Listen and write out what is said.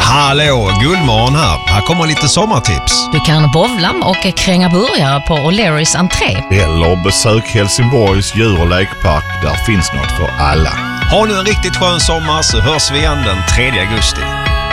Hallå, Guldmorgon här. Här kommer lite sommartips. Du kan bowla och kränga burgare på O'Learys entré. Eller besök Helsingborgs djur- och lekpark. Där finns något för alla. Ha nu en riktigt skön sommar så hörs vi igen den 3 augusti.